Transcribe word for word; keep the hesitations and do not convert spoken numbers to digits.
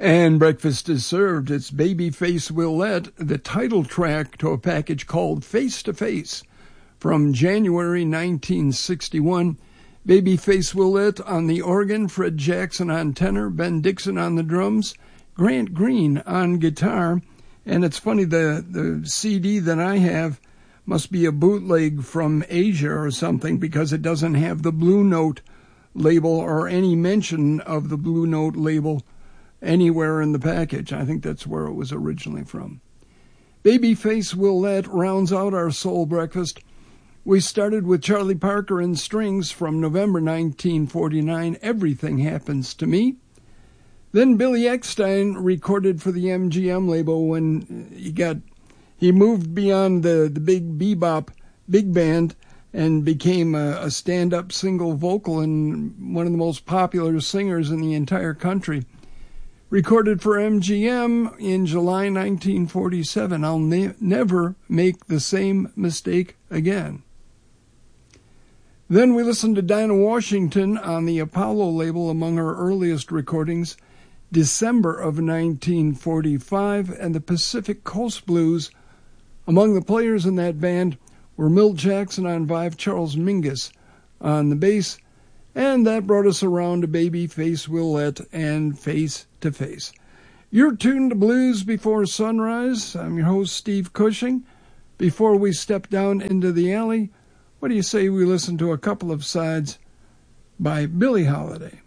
And breakfast is served. It's Babyface Willette, the title track to a package called Face to Face from January nineteen sixty-one. Babyface Willette on the organ, Fred Jackson on tenor, Ben Dixon on the drums, Grant Green on guitar. And it's funny, the, the C D that I have must be a bootleg from Asia or something because it doesn't have the Blue Note label or any mention of the Blue Note label anywhere in the package. I think that's where it was originally from. Babyface Willette rounds out our soul breakfast. We started with Charlie Parker and Strings from November nineteen forty-nine, Everything Happens to Me. Then Billy Eckstine recorded for the M G M label when he got he moved beyond the, the big bebop big band and became a, a stand-up single vocal and one of the most popular singers in the entire country. Recorded for M G M in July nineteen forty-seven, I'll ne- never make the same mistake again. Then we listened to Dinah Washington on the Apollo label among her earliest recordings, December of nineteen forty-five, and the Pacific Coast Blues. Among the players in that band were Milt Jackson on Vive, Charles Mingus on the bass, and that brought us around to Babyface Willette and Face to Face. You're tuned to Blues Before Sunrise. I'm your host, Steve Cushing. Before we step down into the alley, what do you say we listen to a couple of sides by Billie Holiday?